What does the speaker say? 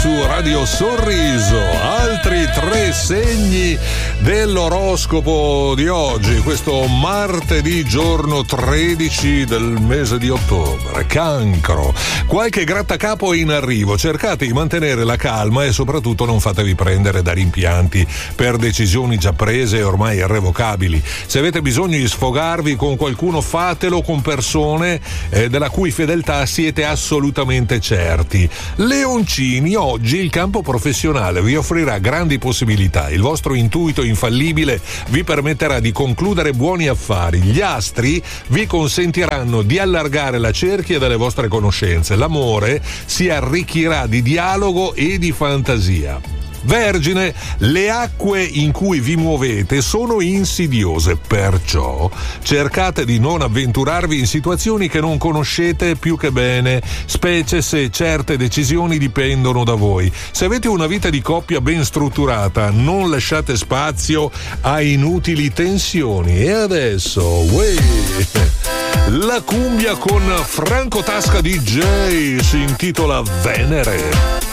su Radio Sorriso. Altri 3 segni dell'oroscopo di oggi, questo martedì, giorno 13 del mese di ottobre. Cancro. Qualche grattacapo è in arrivo, cercate di mantenere la calma e soprattutto non fatevi prendere da rimpianti per decisioni già prese e ormai irrevocabili. Se avete bisogno di sfogarvi con qualcuno, fatelo con persone della cui fedeltà siete assolutamente certi. Leoncini, oggi il campo professionale vi offrirà grandi possibilità. Il vostro intuito infallibile vi permetterà di concludere buoni affari. Gli astri vi consentiranno di allargare la cerchia delle vostre conoscenze. L'amore si arricchirà di dialogo e di fantasia. Vergine, le acque in cui vi muovete sono insidiose, perciò cercate di non avventurarvi in situazioni che non conoscete più che bene, specie se certe decisioni dipendono da voi. Se avete una vita di coppia ben strutturata, non lasciate spazio a inutili tensioni. E adesso, la cumbia con Franco Tasca DJ si intitola Venere.